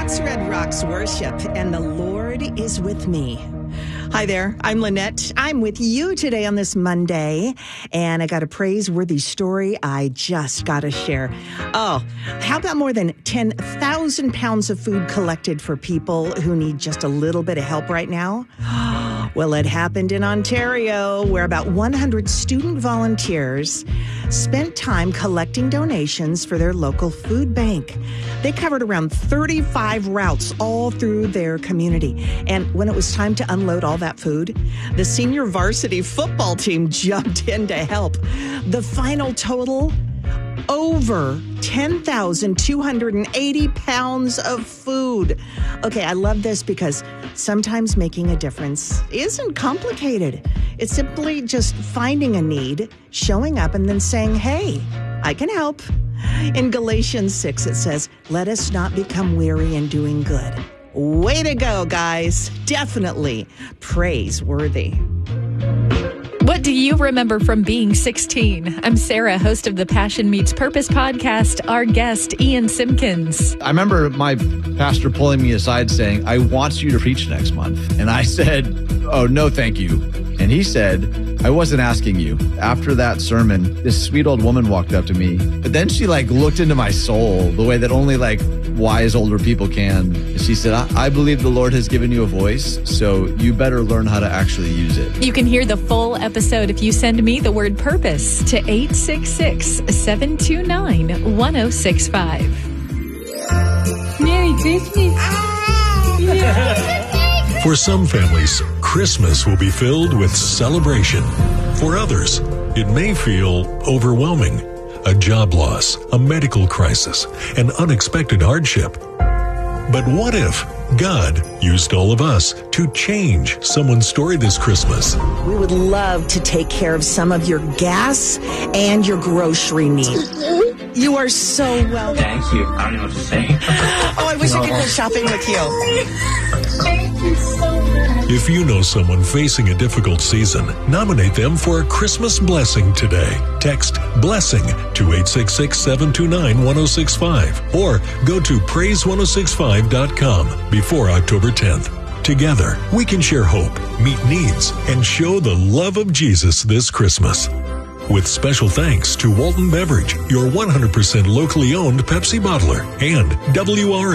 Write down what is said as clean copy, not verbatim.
That's Red Rocks Worship, and the Lord is with me. Hi there, I'm Lynette. I'm with you today on this Monday, and I got a praiseworthy story I just got to share. Oh, how about more than 10,000 pounds of food collected for people who need just a little bit of help right now? Well, it happened in Ontario, where about 100 student volunteers spent time collecting donations for their local food bank. They covered around 35 routes all through their community. And when it was time to unload all that food, the senior varsity football team jumped in to help. The final total, over 10,280 pounds of food. Okay, I love this because sometimes making a difference isn't complicated. It's simply just finding a need, showing up, and then saying, hey, I can help. In Galatians 6, it says, let us not become weary in doing good. Way to go, guys. Definitely praiseworthy. What do you remember from being 16? I'm Sarah, host of the Passion Meets Purpose podcast. Our guest, Ian Simpkins. I remember my pastor pulling me aside saying, I want you to preach next month. And I said, oh, no, thank you. And he said, I wasn't asking you. After that sermon, this sweet old woman walked up to me, but then she looked into my soul the way that only wise older people can. She said, I believe the Lord has given you a voice, so you better learn how to actually use it. You can hear the full episode if you send me the word purpose to 866-729-1065. Merry Christmas. For some families, Christmas will be filled with celebration. For others, it may feel overwhelming. A job loss, a medical crisis, an unexpected hardship. But what if God used all of us to change someone's story this Christmas? We would love to take care of some of your gas and your grocery needs. You are so welcome. Thank you. I don't know what to say. Oh, I wish I could go shopping with you. Thank you so much. If you know someone facing a difficult season, nominate them for a Christmas blessing today. Text BLESSING to 866-729-1065 or go to praise1065.com before October 10th. Together, we can share hope, meet needs, and show the love of Jesus this Christmas. With special thanks to Walton Beverage, your 100% locally owned Pepsi bottler, and WR